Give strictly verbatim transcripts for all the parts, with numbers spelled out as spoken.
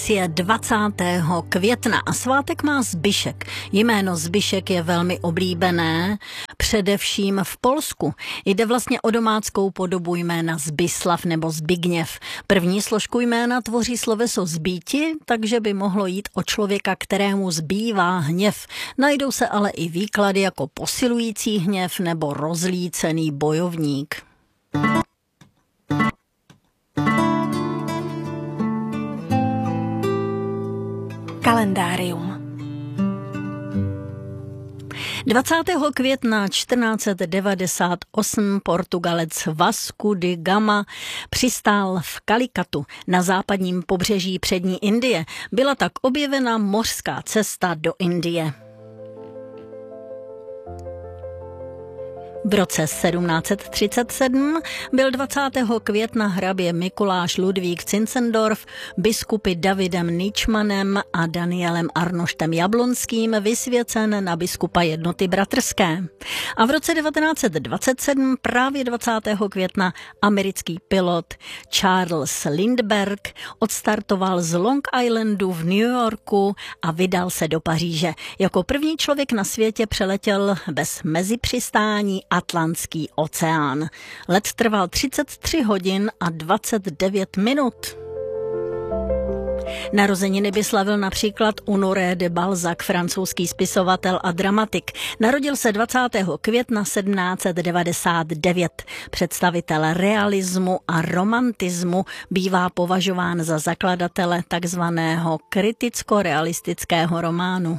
Dnes je dvacátého května a svátek má Zbyšek. Jméno Zbyšek je velmi oblíbené, především v Polsku. Jde vlastně o domáckou podobu jména Zbyslav nebo Zbigněv. První složku jména tvoří sloveso zbýti, takže by mohlo jít o člověka, kterému zbývá hněv. Najdou se ale i výklady jako posilující hněv nebo rozlícený bojovník. Kalendárium. dvacátého května čtrnáct set devadesát osm Portugalec Vasco da Gama přistál v Kalikatu na západním pobřeží přední Indie. Byla tak objevena mořská cesta do Indie. V roce sedmnáct set třicet sedm byl dvacátého května hrabě Mikuláš Ludvík Zinzendorf biskupy Davidem Ničmanem a Danielem Arnoštem Jablonským vysvěcen na biskupa jednoty bratrské. A v roce devatenáct set dvacet sedm právě dvacátého května americký pilot Charles Lindbergh odstartoval z Long Islandu v New Yorku a vydal se do Paříže. Jako první člověk na světě přeletěl bez mezipřistání Atlantský oceán. Let trval třicet tři hodin a dvacet devět minut. Narozeniny by slavil například Honoré de Balzac, francouzský spisovatel a dramatik. Narodil se dvacátého května sedmnáct set devadesát devět. Představitel realismu a romantismu bývá považován za zakladatele takzvaného kriticko-realistického románu.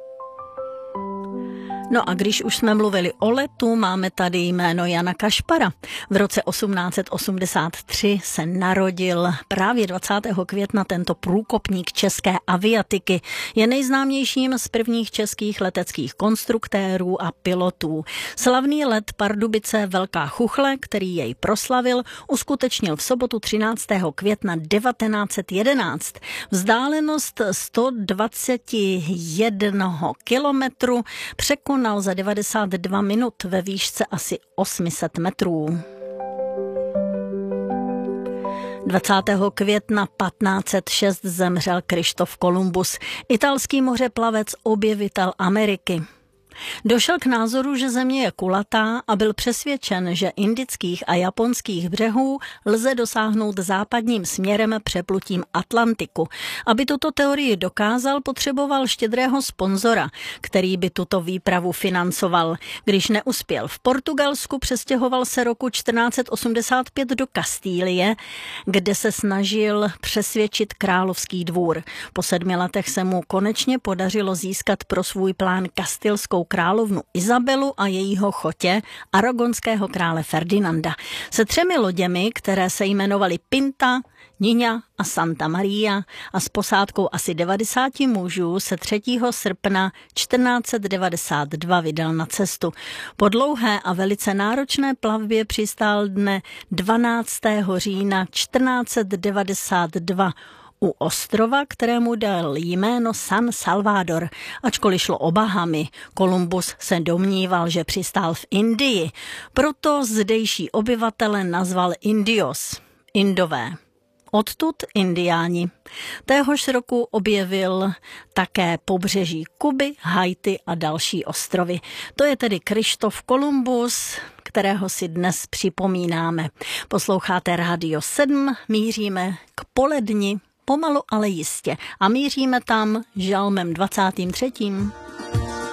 No a když už jsme mluvili o letu, máme tady jméno Jana Kašpara. V roce osmnáct set osmdesát tři se narodil právě dvacátého května tento průkopník české aviatiky. Je nejznámějším z prvních českých leteckých konstruktérů a pilotů. Slavný let Pardubice Velká Chuchle, který jej proslavil, uskutečnil v sobotu třináctého května devatenáct set jedenáct. Vzdálenost sto dvacet jedna kilometrů překonal za devadesát dva minut ve výšce asi osm set metrů. dvacátého května patnáct set šest zemřel Kryštof Kolumbus, italský mořeplavec, objevitel Ameriky. Došel k názoru, že země je kulatá a byl přesvědčen, že indických a japonských břehů lze dosáhnout západním směrem přeplutím Atlantiku. Aby tuto teorii dokázal, potřeboval štědrého sponzora, který by tuto výpravu financoval. Když neuspěl v Portugalsku, přestěhoval se roku čtrnáct set osmdesát pět do Kastílie, kde se snažil přesvědčit královský dvůr. Po sedmi letech se mu konečně podařilo získat pro svůj plán kastilskou královnu Izabelu a jejího chotě, aragonského krále Ferdinanda. Se třemi loděmi, které se jmenovaly Pinta, Niña a Santa Maria a s posádkou asi devadesáti mužů se třetího srpna čtrnáct set devadesát dva vydal na cestu. Po dlouhé a velice náročné plavbě přistál dne dvanáctého října čtrnáct set devadesát dva u ostrova, kterému dal jméno San Salvador. Ačkoliv šlo o Bahamy, Kolumbus se domníval, že přistál v Indii. Proto zdejší obyvatele nazval Indios, Indové. Odtud Indiáni. Téhož roku objevil také pobřeží Kuby, Haiti a další ostrovy. To je tedy Kryštof Kolumbus, kterého si dnes připomínáme. Posloucháte Rádio sedm, míříme k poledni, pomalu, ale jistě. A míříme tam žalmem dvacátým třetím